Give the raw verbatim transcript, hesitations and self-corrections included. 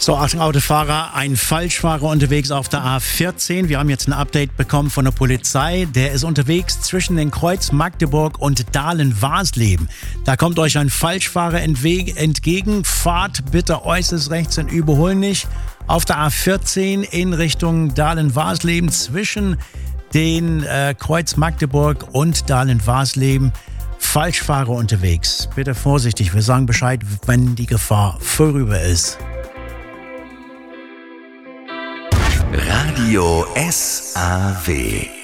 So, Achtung Autofahrer, ein Falschfahrer unterwegs auf der A vierzehn. Wir haben jetzt ein Update bekommen von der Polizei. Der ist unterwegs zwischen den Kreuz Magdeburg und Dahlen-Warsleben. Da kommt euch ein Falschfahrer entwe- entgegen. Fahrt bitte äußerst rechts und überholen nicht. Auf der A vierzehn in Richtung Dahlen-Warsleben zwischen den äh, Kreuz Magdeburg und Dahlen-Warsleben. Falschfahrer unterwegs. Bitte vorsichtig, wir sagen Bescheid, wenn die Gefahr vorüber ist. Radio S A W